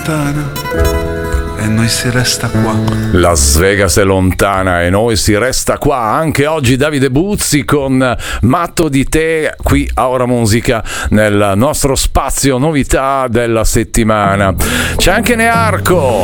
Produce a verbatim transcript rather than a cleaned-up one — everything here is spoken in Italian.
e noi si resta qua. Las Vegas è lontana e noi si resta qua. Anche oggi Davide Buzzi con Matto di te qui a Ora Musica nel nostro spazio novità della settimana. C'è anche Nearco.